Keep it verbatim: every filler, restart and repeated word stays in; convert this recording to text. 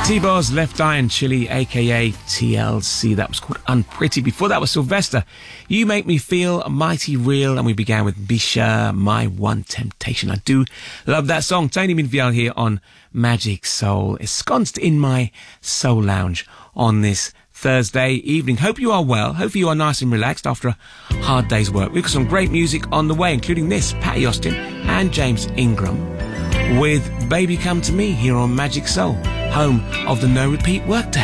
T-Boz, Left Eye and Chili, a k a. T L C. That was called Unpretty. Before that was Sylvester, You Make Me Feel Mighty Real. And we began with Bisha, My One Temptation. I do love that song. Tony Minvial here on Magic Soul, ensconced in my soul lounge on this Thursday evening. Hope you are well. Hope you are nice and relaxed after a hard day's work. We've got some great music on the way, including this, Patty Austin and James Ingram with Baby Come to Me here on Magic Soul, home of the no repeat workday.